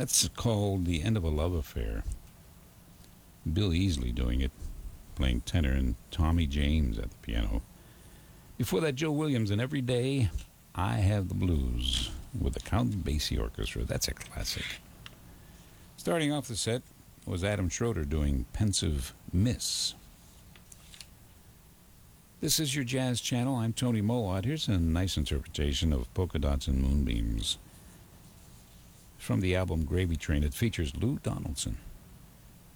That's called The End of a Love Affair. Bill Easley doing it, playing tenor, and Tommy James at the piano. Before that, Joe Williams and Every Day I Have the Blues with the Count Basie Orchestra. That's a classic. Starting off the set was Adam Schroeder doing Pensive Miss. This is your Jazz Channel. I'm Tony Mowat. Here's a nice interpretation of Polka Dots and Moonbeams from the album Gravy Train. It features Lou Donaldson.